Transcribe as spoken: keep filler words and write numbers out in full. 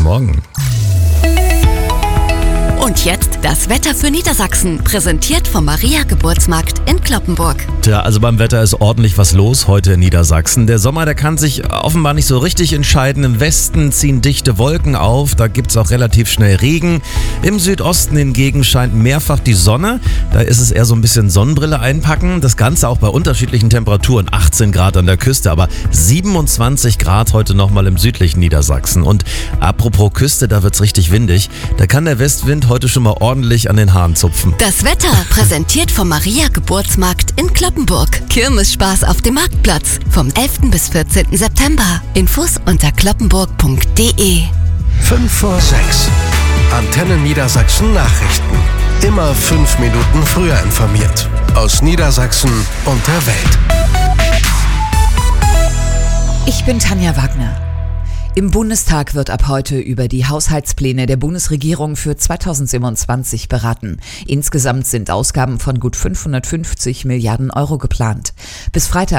Morgen. Und jetzt das Wetter für Niedersachsen, präsentiert vom Maria Geburtsmarkt in Cloppenburg. Tja, also beim Wetter ist ordentlich was los heute in Niedersachsen. Der Sommer, der kann sich offenbar nicht so richtig entscheiden. Im Westen ziehen dichte Wolken auf, da gibt's auch relativ schnell Regen. Im Südosten hingegen scheint mehrfach die Sonne. Da ist es eher so ein bisschen Sonnenbrille einpacken. Das Ganze auch bei unterschiedlichen Temperaturen. achtzehn Grad an der Küste, aber siebenundzwanzig Grad heute nochmal im südlichen Niedersachsen. Und apropos Küste, da wird's richtig windig. Da kann der Westwind heute schon mal ordentlich an den Haaren zupfen. Das Wetter präsentiert vom Maria Geburtsmarkt in Cloppenburg. Kirmesspaß auf dem Marktplatz vom elften bis vierzehnten September. Infos unter cloppenburg punkt de. fünf vor sechs. Antenne Niedersachsen Nachrichten. Immer fünf Minuten früher informiert. Aus Niedersachsen und der Welt. Ich bin Tanja Wagner. Im Bundestag wird ab heute über die Haushaltspläne der Bundesregierung für zweitausendsiebenundzwanzig beraten. Insgesamt sind Ausgaben von gut fünfhundertfünfzig Milliarden Euro geplant. Bis Freitag